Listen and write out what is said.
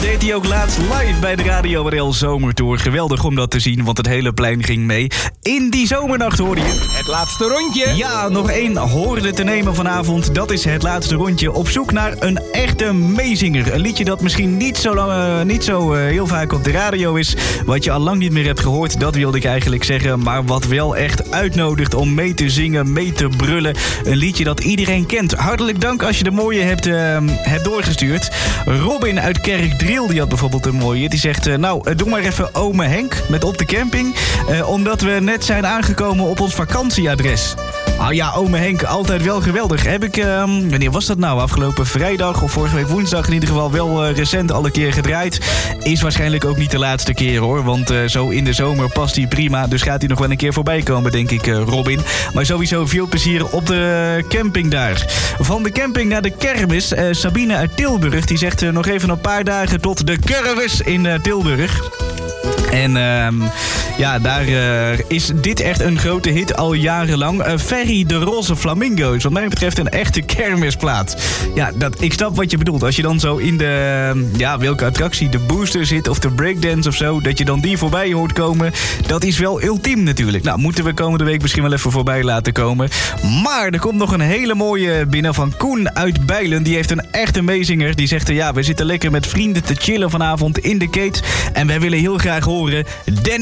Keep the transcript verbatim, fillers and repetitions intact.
deed hij ook laatst live bij de Radio R L Zomertour. Geweldig om dat te zien, want het hele plein ging mee. In die zomernacht hoorde je... Het laatste rondje. Ja, nog één hoorde te nemen vanavond. Dat is het laatste rondje. Op zoek naar een echte meezinger. Een liedje dat misschien niet zo, lang, uh, niet zo uh, heel vaak op de radio is. Wat je al lang niet meer hebt gehoord, dat wilde ik eigenlijk zeggen. Maar wat wel echt uitnodigt om mee te zingen, mee te brullen. Een liedje dat iedereen kent. Hartelijk dank als je de mooie hebt, uh, hebt doorgestuurd. Robin uit Kerkdriel, die had bijvoorbeeld een mooie. Die zegt, uh, nou, doe maar even ome Henk met op de camping. Uh, omdat we net zijn aangekomen op ons vakantieadres. Ah ja, ome Henk, altijd wel geweldig. Heb ik, uh, wanneer was dat nou? Afgelopen vrijdag of vorige week woensdag in ieder geval wel uh, recent al een keer gedraaid. Is waarschijnlijk ook niet de laatste keer hoor. Want uh, zo in de zomer past hij prima. Dus gaat hij nog wel een keer voorbij komen, denk ik, uh, Robin. Maar sowieso veel plezier op de camping daar. Van de camping naar de kermis. Uh, Sabine uit Tilburg, die zegt uh, nog even een paar dagen tot de kermis in uh, Tilburg. En uh, ja, daar uh, is dit echt een grote hit al jarenlang. Uh, Ferry de Roze Flamingo is wat mij betreft een echte kermisplaat. Ja, dat, ik snap wat je bedoelt. Als je dan zo in de, uh, ja, welke attractie, de booster zit of de breakdance of zo, dat je dan die voorbij hoort komen, dat is wel ultiem natuurlijk. Nou, moeten we komende week misschien wel even voorbij laten komen. Maar er komt nog een hele mooie binnen van Koen uit Bijlen. Die heeft een echte meezinger. Die zegt, uh, ja, we zitten lekker met vrienden te chillen vanavond in de Kate. En wij willen heel graag horen Danny